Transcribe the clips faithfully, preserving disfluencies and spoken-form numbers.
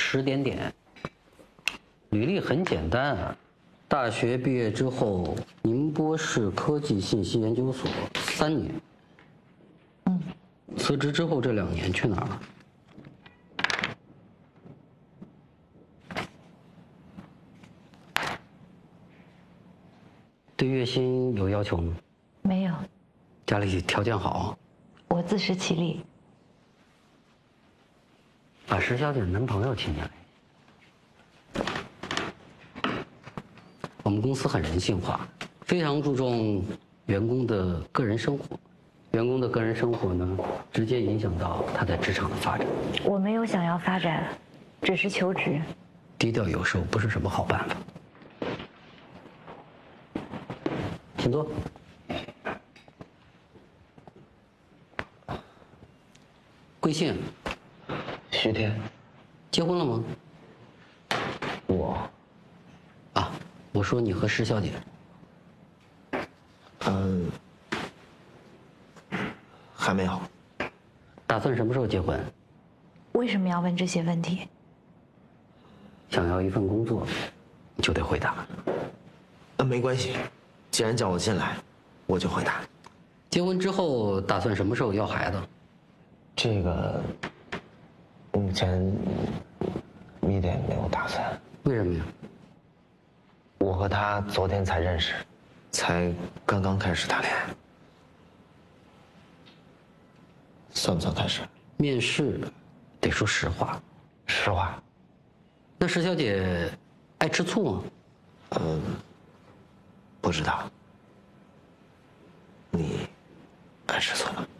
十点点。履历很简单啊，大学毕业之后，宁波市科技信息研究所三年。嗯，辞职之后这两年去哪儿了？对月薪有要求吗？ 没有。 家里条件好？ 我自食其力。 把石小姐的男朋友请进来。我们公司很人性化，非常注重员工的个人生活。员工的个人生活呢，直接影响到他在职场的发展。 我没有想要发展，只是求职。 低调有时候不是什么好办法。请坐。贵姓？ 徐天。 结婚了吗？ 我。 啊，我说你和石小姐。 嗯，还没有。 打算什么时候结婚？ 为什么要问这些问题？ 想要一份工作，你就得回答。 呃，没关系，既然叫我进来，我就回答。 结婚之后打算什么时候要孩子？ 这个目前一点没有打算。 为什么呀？ 我和他昨天才认识，才刚刚开始谈恋爱。算不算开始？ 面试得说实话。 实话。 那石小姐爱吃醋吗？ 嗯，不知道。你爱吃醋吗？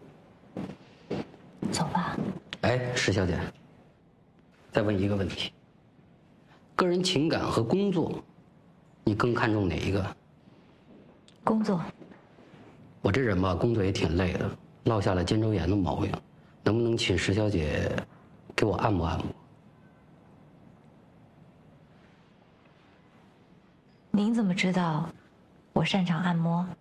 走吧。 哎，石小姐，再问一个问题：个人情感和工作，你更看重哪一个？ 工作。 我这人吧，工作也挺累的，落下了肩周炎的毛病，能不能请石小姐给我按摩按摩？ 您怎么知道我擅长按摩？